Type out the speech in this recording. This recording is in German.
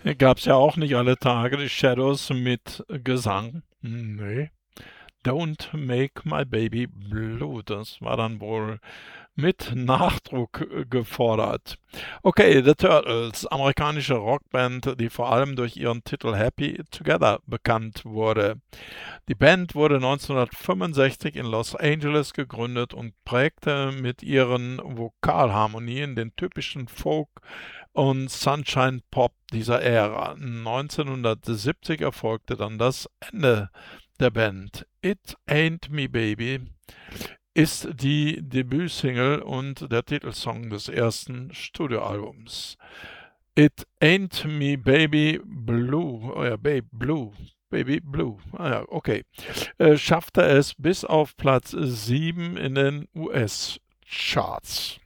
Gab's ja auch nicht alle Tage, die Shadows mit Gesang. Ne. Don't Make My Baby Blue. Das war dann wohl mit Nachdruck gefordert. Okay, The Turtles, amerikanische Rockband, die vor allem durch ihren Titel Happy Together bekannt wurde. Die Band wurde 1965 in Los Angeles gegründet und prägte mit ihren Vokalharmonien den typischen Folk- und Sunshine-Pop dieser Ära. 1970 erfolgte dann das Ende der Band. It Ain't Me Baby ist die Debütsingle und der Titelsong des ersten Studioalbums. It Ain't Me Baby Blue, oh ja, Baby Blue, Baby Blue, ah ja, okay, schaffte es bis auf Platz 7 in den US-Charts.